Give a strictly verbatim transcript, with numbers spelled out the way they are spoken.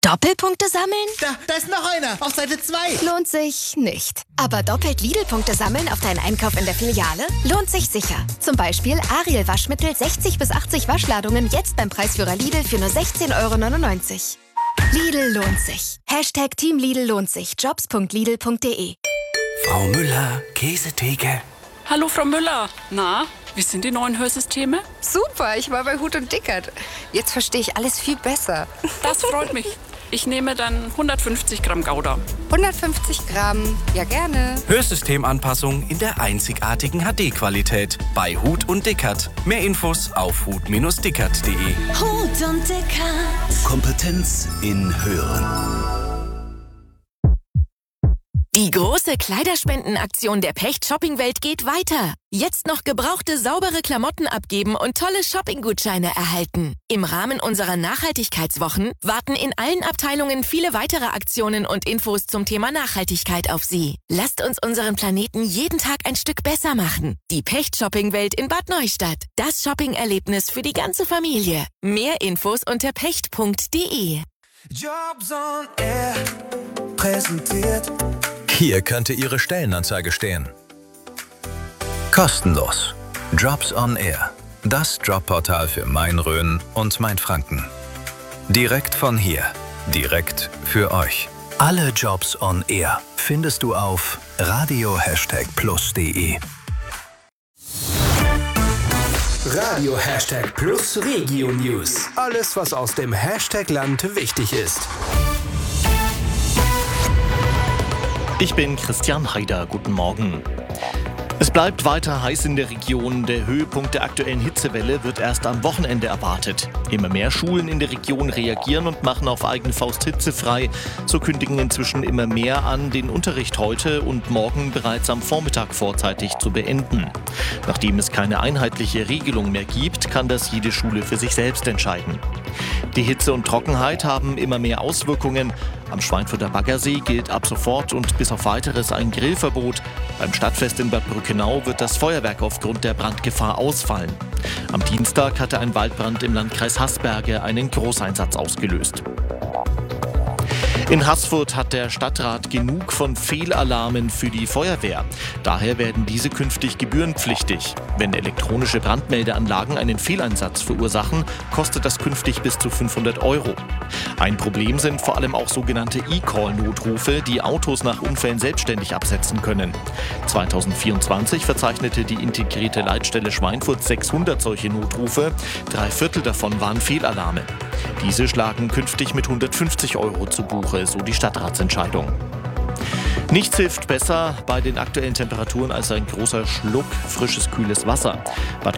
Doppelpunkte sammeln? Da, da ist noch einer. Auf Seite zwei. Lohnt sich nicht. Aber doppelt Lidl-Punkte sammeln auf deinen Einkauf in der Filiale? Lohnt sich sicher. Zum Beispiel Ariel Waschmittel sechzig bis achtzig Waschladungen jetzt beim Preisführer Lidl für nur sechzehn Euro neunundneunzig. Lidl lohnt sich. Hashtag Team Lidl lohnt sich. jobs punkt lidl punkt de. Frau Müller, Käsetheke. Hallo Frau Müller. Na, wie sind die neuen Hörsysteme? Super, ich war bei Hut und Dickert. Jetzt verstehe ich alles viel besser. Das freut mich. Ich nehme dann hundertfünfzig Gramm Gouda. hundertfünfzig Gramm, ja gerne. Hörsystemanpassung in der einzigartigen H D-Qualität bei Hut und Dickert. Mehr Infos auf hut Bindestrich dickert punkt de. Hut und Dickert. Kompetenz in Hören. Die große Kleiderspendenaktion der Pecht-Shopping-Welt geht weiter. Jetzt noch gebrauchte, saubere Klamotten abgeben und tolle Shopping-Gutscheine erhalten. Im Rahmen unserer Nachhaltigkeitswochen warten in allen Abteilungen viele weitere Aktionen und Infos zum Thema Nachhaltigkeit auf Sie. Lasst uns unseren Planeten jeden Tag ein Stück besser machen. Die Pecht-Shopping-Welt in Bad Neustadt. Das Shopping-Erlebnis für die ganze Familie. Mehr Infos unter pecht punkt de. Jobs on Air präsentiert. Hier könnte Ihre Stellenanzeige stehen. Kostenlos. Jobs on Air. Das Jobportal für Main-Rhön und Mainfranken. Direkt von hier. Direkt für euch. Alle Jobs on Air findest du auf radio plus punkt de. Radio Hashtag Plus Regio News. Alles, was aus dem Hashtag-Land wichtig ist. Ich bin Christian Haider, guten Morgen. Es bleibt weiter heiß in der Region. Der Höhepunkt der aktuellen Hitzewelle wird erst am Wochenende erwartet. Immer mehr Schulen in der Region reagieren und machen auf eigene Faust hitzefrei. So kündigen inzwischen immer mehr an, den Unterricht heute und morgen bereits am Vormittag vorzeitig zu beenden. Nachdem es keine einheitliche Regelung mehr gibt, kann das jede Schule für sich selbst entscheiden. Die Hitze und Trockenheit haben immer mehr Auswirkungen. Am Schweinfurter Baggersee gilt ab sofort und bis auf Weiteres ein Grillverbot. Beim Stadtfest in Bad Brückenau wird das Feuerwerk aufgrund der Brandgefahr ausfallen. Am Dienstag hatte ein Waldbrand im Landkreis Haßberge einen Großeinsatz ausgelöst. In Haßfurt hat der Stadtrat genug von Fehlalarmen für die Feuerwehr. Daher werden diese künftig gebührenpflichtig. Wenn elektronische Brandmeldeanlagen einen Fehleinsatz verursachen, kostet das künftig bis zu fünfhundert Euro. Ein Problem sind vor allem auch sogenannte E-Call-Notrufe, die Autos nach Unfällen selbstständig absetzen können. zweitausendvierundzwanzig verzeichnete die integrierte Leitstelle Schweinfurt sechshundert solche Notrufe. Drei Viertel davon waren Fehlalarme. Diese schlagen künftig mit hundertfünfzig Euro zu Buche, so die Stadtratsentscheidung. Nichts hilft besser bei den aktuellen Temperaturen als ein großer Schluck frisches, kühles Wasser. Bad